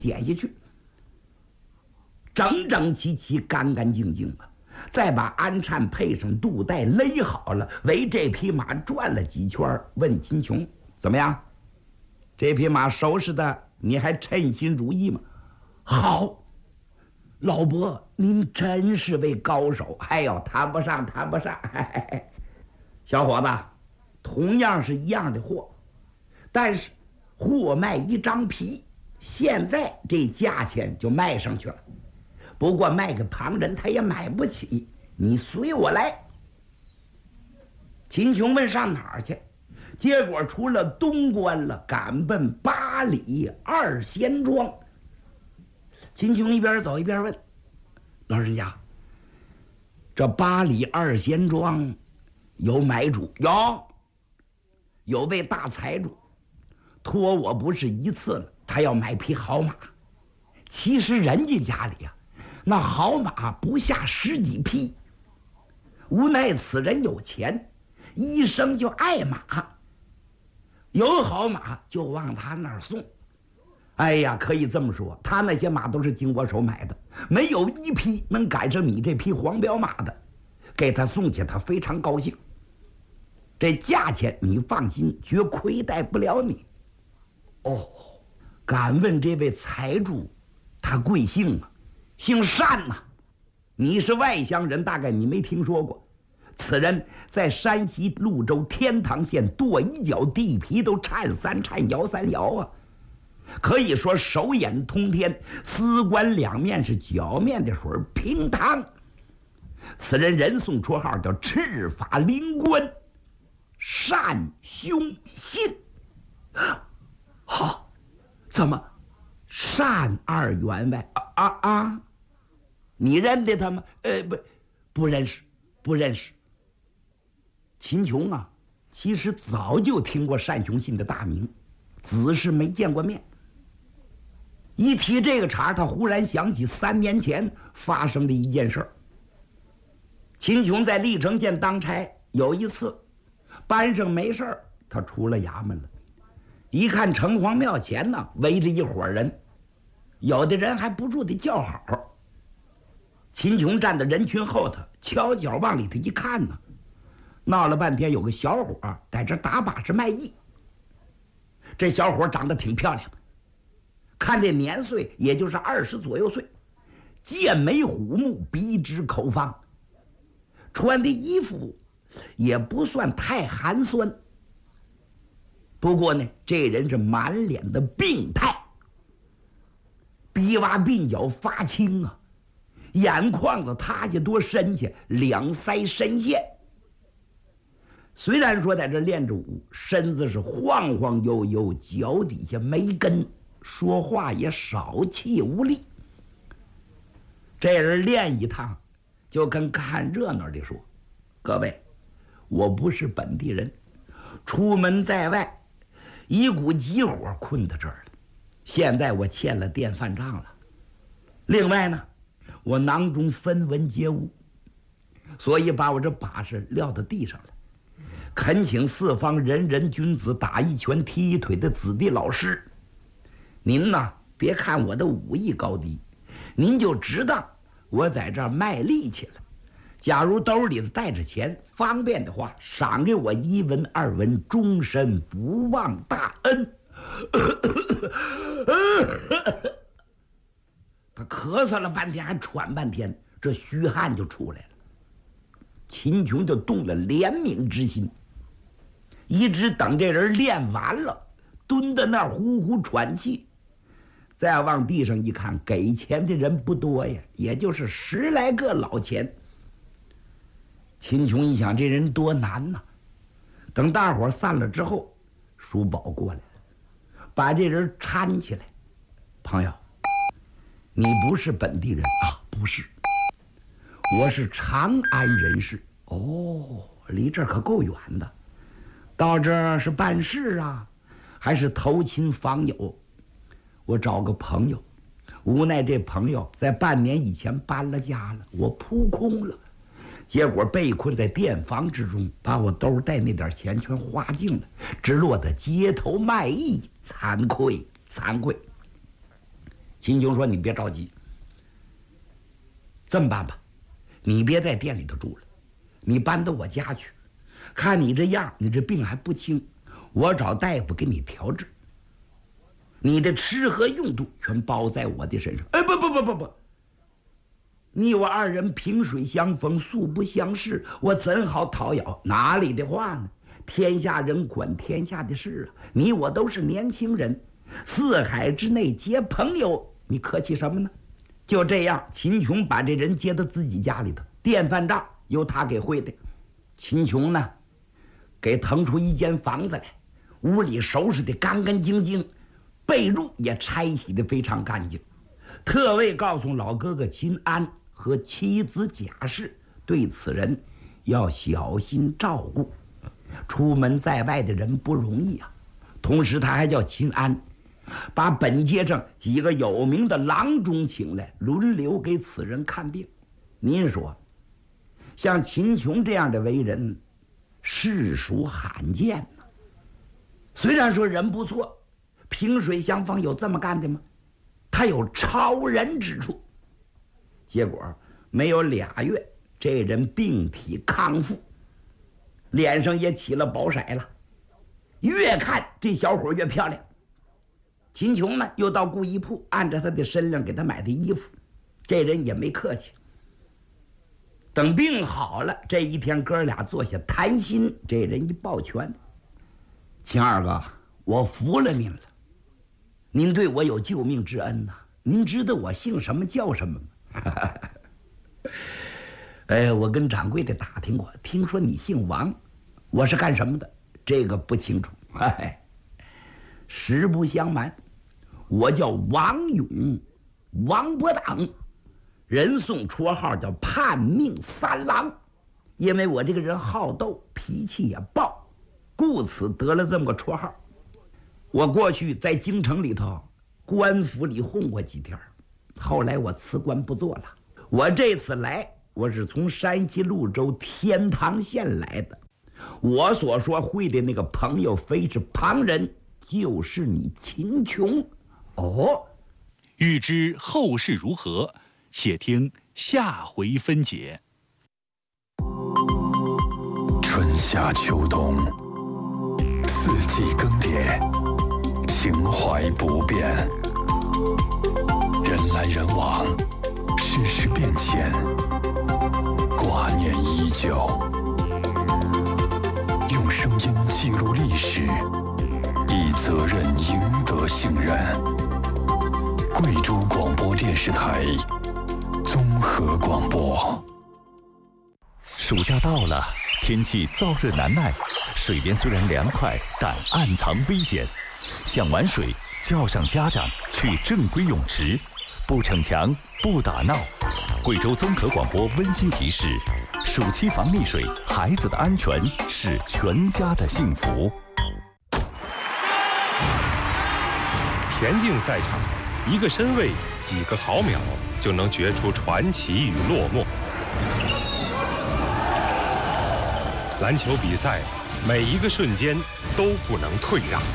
点下去，整整齐齐、干干净净啊！再把鞍颤配上肚带勒好了，围这匹马转了几圈，问秦琼：“怎么样？这匹马收拾的你还称心如意吗？”“好，老伯，您真是位高手！哎呦，谈不上，谈不上。小伙子，同样是一样的货，但是货卖一张皮，现在这价钱就卖上去了。不过卖给旁人他也买不起，你随我来。”秦琼问上哪儿去，结果出了东关了，赶奔8里2仙庄。秦琼一边走一边问：“老人家，这8里2仙庄有买主？”“有位大财主托我不是一次了，他要买匹好马。其实人家家里啊，那好马不下10几匹，无奈此人有钱，一生就爱马，有好马就往他那儿送。哎呀，可以这么说，他那些马都是经我手买的，没有一匹能赶上你这匹黄骠马的。给他送去，他非常高兴。这价钱你放心，绝亏待不了你。”“哦，敢问这位财主他贵姓啊？”“姓单呐。你是外乡人，大概你没听说过。此人在山西潞州天堂县跺一脚地皮都颤3颤，摇3摇啊，可以说手眼通天，丝官两面是脚面的水平汤。此人人送绰号叫赤发灵官单兄信。”“好，怎么单2员外啊？你认得他吗？”“不认识，不认识。”秦琼啊，其实早就听过单雄信的大名，只是没见过面。一提这个茬，他忽然想起3年前发生的一件事儿。秦琼在历城县当差，有一次班上没事儿，他出了衙门了，一看城隍庙前呢围着一伙人，有的人还不住地叫好。秦琼站在人群后头，悄悄往里头一看呢，闹了半天有个小伙在这打把式卖艺。这小伙长得挺漂亮，看这年岁也就是20左右岁，剑眉虎目，鼻直口方，穿的衣服也不算太寒酸。不过呢，这人是满脸的病态，鼻洼鬓角发青啊，眼眶子塌下多深去，两腮深陷。虽然说在这练着武，身子是晃晃悠悠，脚底下没根，说话也少气无力。这人练一趟就跟看热闹的说：“各位，我不是本地人，出门在外，一股急火困到这儿了。现在我欠了电饭账了。另外呢，我囊中分文皆无，所以把我这把式撂到地上了。恳请四方人人君子，打一拳踢一腿的子弟老师，您呢别看我的武艺高低，您就知道我在这儿卖力气了。假如兜里头带着钱，方便的话，赏给我1文2文，终身不忘大恩。”他咳嗽了半天，还喘半天，这虚汗就出来了。秦琼就动了怜悯之心，一直等这人练完了，蹲在那儿呼呼喘气，再往地上一看，给钱的人不多呀，也就是10来个老钱。秦琼一想，这人多难呐！等大伙散了之后，叔宝过来了，把这人搀起来：“朋友，你不是本地人啊？”“不是，我是长安人士。”“哦，离这儿可够远的，到这儿是办事啊，还是投亲访友？”“我找个朋友，无奈这朋友在半年以前搬了家了，我扑空了，结果被困在店房之中，把我兜带那点钱全花尽了，只落得街头卖艺，惭愧惭愧。” 秦琼说：“你别着急，这么办吧，你别在店里头住了，你搬到我家去。看你这样，你这病还不轻，我找大夫给你调治。你的吃喝用度全包在我的身上。哎，不，你我二人萍水相逢，素不相识，我怎好讨咬？哪里的话呢？天下人管天下的事啊！你我都是年轻人，四海之内结朋友，你客气什么呢？”就这样，秦琼把这人接到自己家里头，电饭账由他给会的。秦琼呢，给腾出一间房子来，屋里收拾的干干净净，被褥也拆洗的非常干净，特为告诉老哥哥秦安和妻子贾氏，对此人要小心照顾，出门在外的人不容易啊。同时他还叫秦安把本街上几个有名的郎中请来，轮流给此人看病。您说，像秦琼这样的为人，实属罕见呐。虽然说人不错，萍水相逢，有这么干的吗？他有超人之处。结果没有2月，这人病体康复，脸上也起了宝色了，越看这小伙越漂亮。秦琼呢，又到故衣铺按照他的身量给他买的衣服，这人也没客气。等病好了，这一天哥俩坐下谈心，这人一抱拳：“秦二哥，我服了您了，您对我有救命之恩呐。您知道我姓什么叫什么吗？”哎，我跟掌柜的打听过，听说你姓王，我是干什么的？这个不清楚。哎，实不相瞒，我叫王勇，王伯党，人送绰号叫叛命三郎，因为我这个人好斗，脾气也暴，故此得了这么个绰号。我过去在京城里头官府里混过几天，后来我辞官不做了。我这次来，我是从山西潞州天堂县来的。我所说会的那个朋友非是旁人，就是你秦琼。哦， 欲知后事如何，且听下回分解。 春夏秋冬，四季更迭，情怀不变，人来人往，世事变迁，挂念依旧。用声音记录历史，以责任赢得信任。贵州广播电视台综合广播。 暑假到了，天气燥热难耐，水边虽然凉快，但暗藏危险。想玩水，叫上家长去正规泳池，不逞强，不打闹。贵州综合广播温馨提示：暑期防溺水，孩子的安全是全家的幸福。 田径赛场，一个身位，几个毫秒，就能决出传奇与落寞。篮球比赛，每一个瞬间都不能退让。